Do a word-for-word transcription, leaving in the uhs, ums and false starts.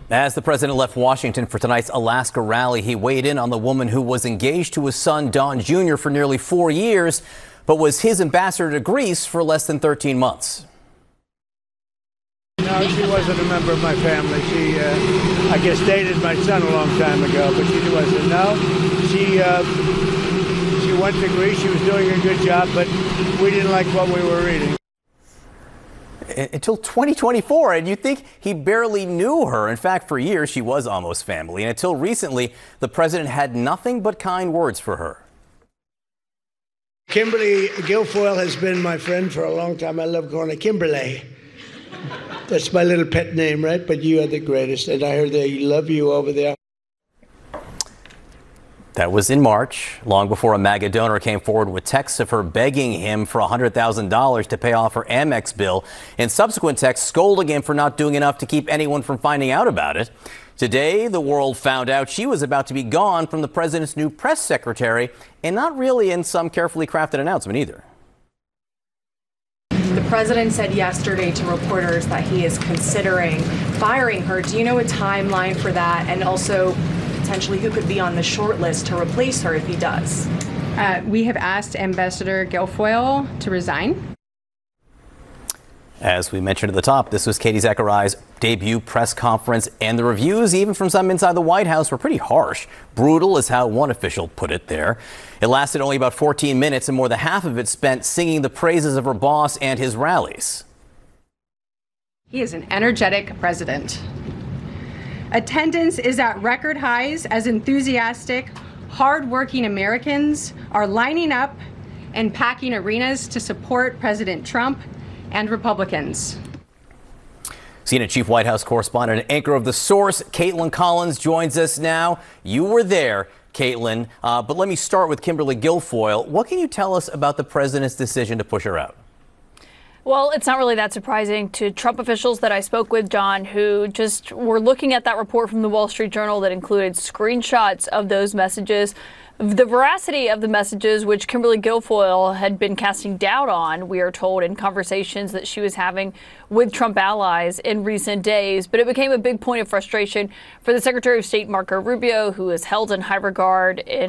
As the president left Washington for tonight's Alaska rally, he weighed in on the woman who was engaged to his son, Don Junior, for nearly four years, but was his ambassador to Greece for less than thirteen months. No, she wasn't a member of my family. She, uh, I guess, dated my son a long time ago, but she wasn't. No, she, uh, she went to Greece. She was doing a good job, but we didn't like what we were reading. Until twenty twenty-four, and you'd think he barely knew her. In fact, for years, she was almost family. And until recently, the president had nothing but kind words for her. Kimberly Guilfoyle has been my friend for a long time. I love calling her Kimberly. That's my little pet name, right? But you are the greatest. And I heard they love you over there. That was in March, long before a MAGA donor came forward with texts of her begging him for one hundred thousand dollars to pay off her Amex bill, and subsequent texts scolding him for not doing enough to keep anyone from finding out about it. Today, the world found out she was about to be gone from the president's new press secretary, and not really in some carefully crafted announcement either. The president said yesterday to reporters that he is considering firing her. Do you know a timeline for that? And also, potentially, who could be on the short list to replace her if he does? Uh, we have asked Ambassador Guilfoyle to resign. As we mentioned at the top, this was Katie Zachariah's debut press conference, and the reviews, even from some inside the White House, were pretty harsh. Brutal is how one official put it there. It lasted only about fourteen minutes, and more than half of it spent singing the praises of her boss and his rallies. He is an energetic president. Attendance is at record highs as enthusiastic, hardworking Americans are lining up and packing arenas to support President Trump and Republicans. C N N Chief White House correspondent and anchor of The Source, Caitlin Collins, joins us now. You were there, Caitlin, uh, but let me start with Kimberly Guilfoyle. What can you tell us about the president's decision to push her out? Well, it's not really that surprising to Trump officials that I spoke with, John, who just were looking at that report from the Wall Street Journal that included screenshots of those messages. The veracity of the messages, which Kimberly Guilfoyle had been casting doubt on, we are told, in conversations that she was having with Trump allies in recent days. But it became a big point of frustration for the Secretary of State, Marco Rubio, who is held in high regard in